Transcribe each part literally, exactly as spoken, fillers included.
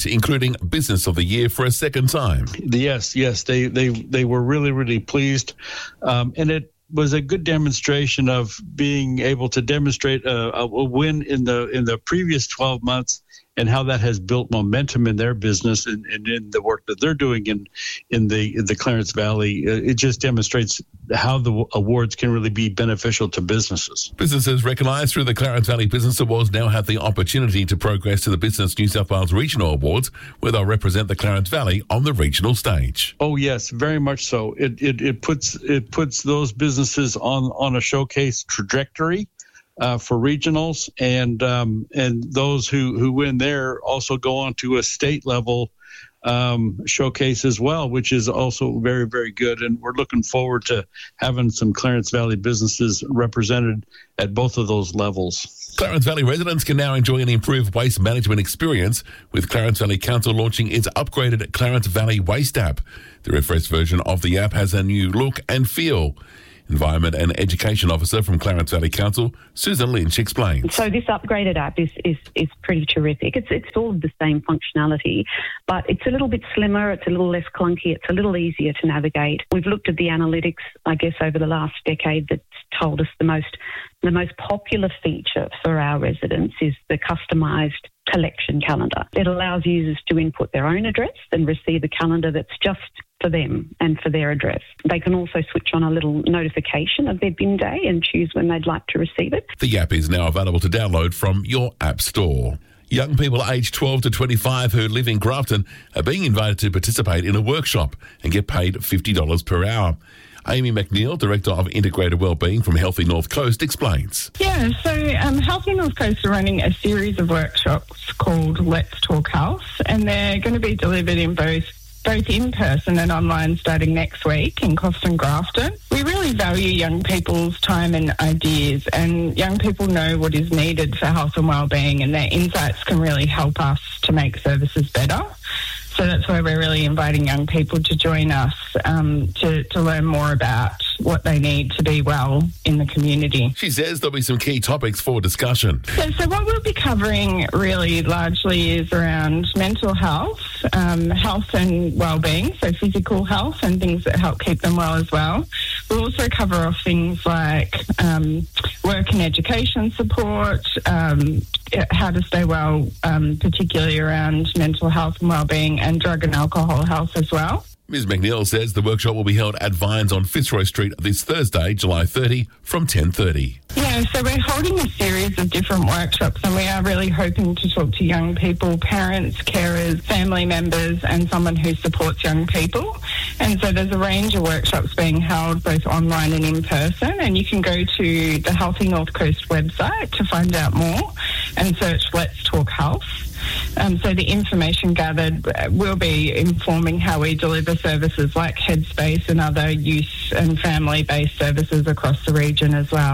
including Business of the Year for a second time. Yes, yes, they they they were really, really pleased, um, and it was a good demonstration of being able to demonstrate a, a win in the in the previous twelve months and how that has built momentum in their business and, and in the work that they're doing in in the in the Clarence Valley. It just demonstrates how the awards can really be beneficial to businesses. Businesses recognised through the Clarence Valley Business Awards now have the opportunity to progress to the Business New South Wales Regional Awards, where they'll represent the Clarence Valley on the regional stage. Oh yes, very much so. It it, it puts it puts those businesses on on a showcase trajectory Uh, for regionals, and um, and those who, who win there also go on to a state level um, showcase as well, which is also very, very good. And we're looking forward to having some Clarence Valley businesses represented at both of those levels. Clarence Valley residents can now enjoy an improved waste management experience, with Clarence Valley Council launching its upgraded Clarence Valley Waste app. The refreshed version of the app has a new look and feel. Environment and Education Officer from Clarence Valley Council, Susan Lynch, explains. So this upgraded app is, is, is pretty terrific. It's, it's all of the same functionality, but it's a little bit slimmer, it's a little less clunky, it's a little easier to navigate. We've looked at the analytics, I guess, over the last decade that's told us the most, the most popular feature for our residents is the customised collection calendar. It allows users to input their own address and receive a calendar that's just for them and for their address. They can also switch on a little notification of their bin day and choose when they'd like to receive it. The app is now available to download from your app store. Young people aged twelve to twenty-five who live in Grafton are being invited to participate in a workshop and get paid fifty dollars per hour. Amy McNeil, Director of Integrated Wellbeing from Healthy North Coast, explains. Yeah, so um, Healthy North Coast are running a series of workshops called Let's Talk Health, and they're going to be delivered in both both in person and online starting next week in Coffs and Grafton. We really value young people's time and ideas, and young people know what is needed for health and wellbeing, and their insights can really help us to make services better. So that's why we're really inviting young people to join us um, to, to learn more about what they need to be well in the community. She says there'll be some key topics for discussion. So, so what we'll be covering really largely is around mental health, um, health and wellbeing, so physical health and things that help keep them well as well. We'll also cover off things like um, work and education support, um, how to stay well, um, particularly around mental health and wellbeing, and drug and alcohol health as well. Miz McNeil says the workshop will be held at Vines on Fitzroy Street this Thursday, July thirtieth from ten thirty. Yeah, so we're holding a series of different workshops, and we are really hoping to talk to young people, parents, carers, family members, and someone who supports young people. And so there's a range of workshops being held both online and in person, and you can go to the Healthy North Coast website to find out more and search Let's Talk Health. Um, so the information gathered will be informing how we deliver services like Headspace and other youth and family-based services across the region as well.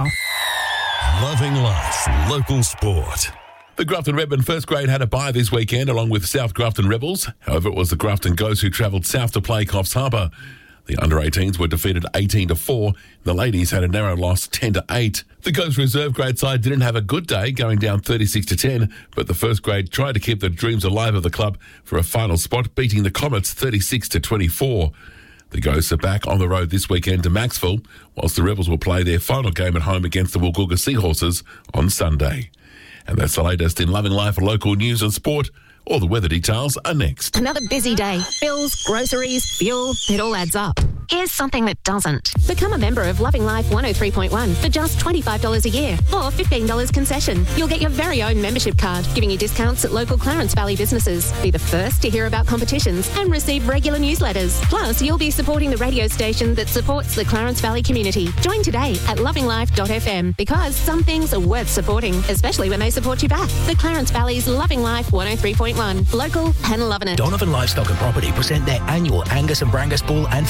Loving life, local sport. The Grafton Redmen first grade had a bye this weekend along with South Grafton Rebels. However, it was the Grafton Ghosts who travelled south to play Coffs Harbour. The under eighteens were defeated eighteen to four. The ladies had a narrow loss ten to eight. The Ghost reserve grade side didn't have a good day, going down thirty-six to ten, but the first grade tried to keep the dreams alive of the club for a final spot, beating the Comets thirty-six to twenty-four. The Ghosts are back on the road this weekend to Maxville, whilst the Rebels will play their final game at home against the Woolgoolga Seahorses on Sunday. And that's the latest in Loving Life, local news and sport. All the weather details are next. Another busy day. Bills, groceries, fuel, it all adds up. Here's something that doesn't. Become a member of Loving Life one oh three point one for just twenty-five dollars a year or fifteen dollars concession. You'll get your very own membership card, giving you discounts at local Clarence Valley businesses. Be the first to hear about competitions and receive regular newsletters. Plus, you'll be supporting the radio station that supports the Clarence Valley community. Join today at loving life dot f m, because some things are worth supporting, especially when they support you back. The Clarence Valley's Loving Life one oh three point one. Local and loving it. Donovan Livestock and Property present their annual Angus and Brangus Bull and Female Sale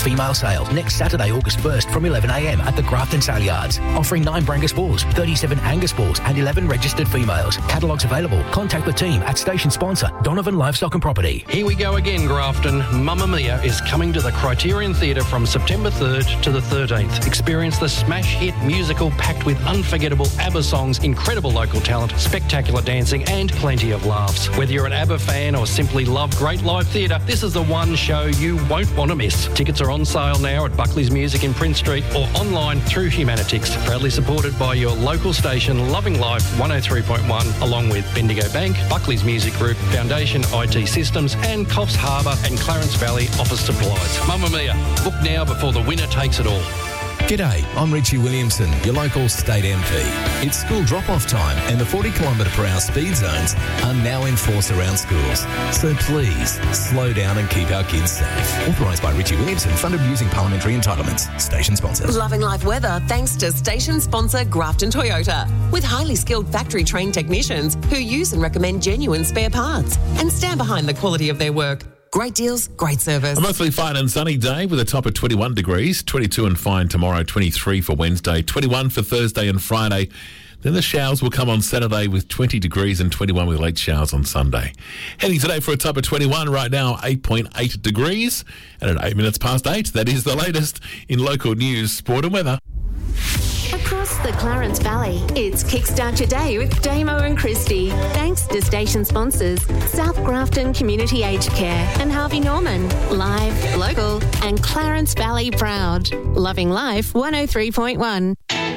sale next Saturday, August first from eleven a m at the Grafton Sale Yards, offering nine Brangus bulls, thirty-seven Angus bulls and eleven registered females. Catalogues available. Contact the team at station sponsor Donovan Livestock and Property. Here we go again, Grafton. Mamma Mia is coming to the Criterion Theatre from September third to the thirteenth. Experience the smash hit musical packed with unforgettable ABBA songs, incredible local talent, spectacular dancing and plenty of laughs. Whether you're an ABBA fan or simply love great live theatre, this is the one show you won't want to miss. Tickets are on sale now at Buckley's Music in Prince Street or online through Humanitix. Proudly supported by your local station Loving Life one oh three point one, along with Bendigo Bank, Buckley's Music Group, Foundation I T Systems and Coffs Harbour and Clarence Valley Office Supplies. Mamma Mia, book now before the winner takes it all. G'day, I'm Richie Williamson, your local state M P. It's school drop-off time and the forty kilometre per hour speed zones are now in force around schools. So please, slow down and keep our kids safe. Authorised by Richie Williamson, funded using parliamentary entitlements. Station sponsor. Loving life weather thanks to station sponsor Grafton Toyota. With highly skilled factory-trained technicians who use and recommend genuine spare parts and stand behind the quality of their work. Great deals, great service. A mostly fine and sunny day with a top of twenty-one degrees, twenty-two and fine tomorrow, twenty-three for Wednesday, twenty-one for Thursday and Friday. Then the showers will come on Saturday with twenty degrees and twenty-one with late showers on Sunday. Heading today for a top of twenty-one, right now eight point eight degrees. And at eight minutes past eight, that is the latest in local news, sport and weather. Across the Clarence Valley, it's Kickstart Your Day with Damo and Christy. Thanks to station sponsors South Grafton Community Aged Care and Harvey Norman. Live, local and Clarence Valley proud. Loving Life one oh three point one.